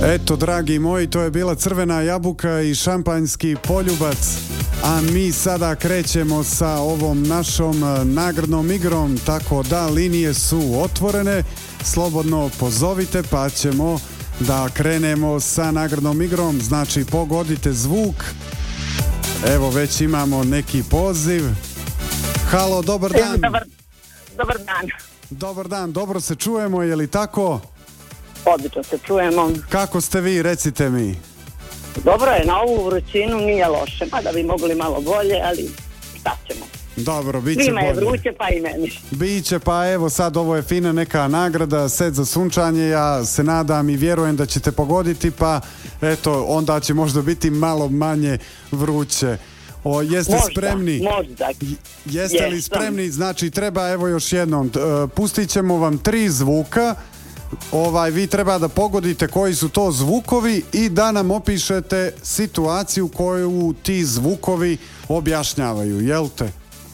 Eto, dragi moji, to je bila Crvena jabuka i Šampanjski poljubac, a mi sada krećemo sa ovom našom nagradnom igrom, tako da linije su otvorene, slobodno pozovite pa ćemo da krenemo sa nagradnom igrom, znači pogodite zvuk. Evo, već imamo neki poziv. Halo, dobar dan. Dobar dan. Dobar dan, dobro se čujemo, je li tako? Odlično se čujemo. Kako ste vi, recite mi? Dobro je, na ovu vrućinu nije loše, pa da bi mogli malo bolje, ali šta ćemo. Dobro, bit će Svima je bolje. vruće, pa i meni. Biće, pa evo sad ovo je fina neka nagrada, set za sunčanje, ja se nadam i vjerujem da ćete pogoditi, pa eto, onda će možda biti malo manje vruće. Jeste možda, spremni? Možda. Jeste li spremni? Znači treba, evo još jednom, pustit ćemo vam 3 zvuka. Vi treba da pogodite koji su to zvukovi i da nam opišete situaciju koju ti zvukovi objašnjavaju, jel te?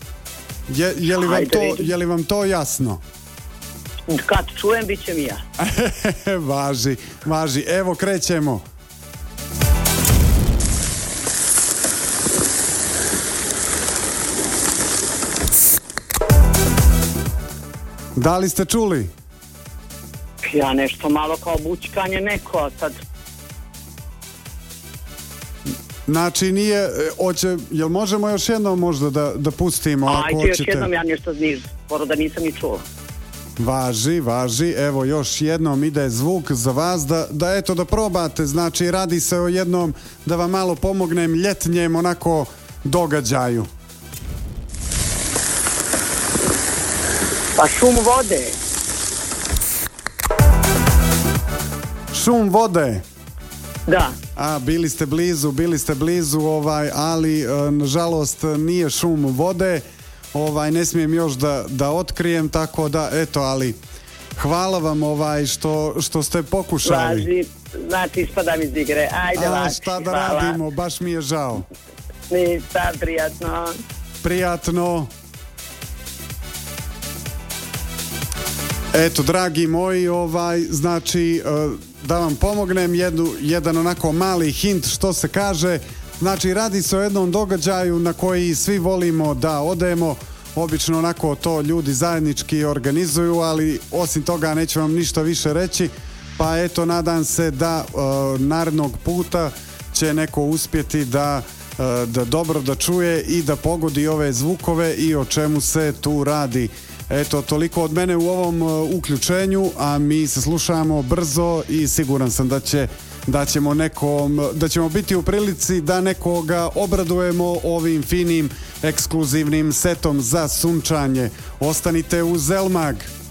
Je li vam to jasno? Kad čujem, bit će mi ja. Važi. Evo, krećemo. Da li ste čuli? Ja nešto malo kao bućkanje neko, a sad... Znači nije, jel možemo još jednom možda da pustimo ako Ajde, hoćete? još jednom, ja nešto skoro da nisam ni čuo. Važi, evo još jednom ide zvuk za vas da probate, znači radi se o jednom, da vam malo pomognem, ljetnjem onako događaju. Pa šum vode. Šum vode? Da. A, bili ste blizu, ali nažalost nije šum vode, ne smijem još da otkrijem, tako da, eto, ali hvala vam što ste pokušali. Znači ispadam iz igre, ajde lakši, šta da hvala. radimo, baš mi je žao. Ništa, Prijatno. Eto, dragi moji, znači, da vam pomognem, jedan onako mali hint što se kaže, znači radi se o jednom događaju na koji svi volimo da odemo, obično onako to ljudi zajednički organizuju, ali osim toga neću vam ništa više reći, pa eto, nadam se da narednog puta će neko uspjeti da dobro da čuje i da pogodi ove zvukove i o čemu se tu radi. Eto, toliko od mene u ovom uključenju, a mi se slušamo brzo i siguran sam da ćemo biti u prilici da nekoga obradujemo ovim finim, ekskluzivnim setom za sunčanje. Ostanite uz Zelmag.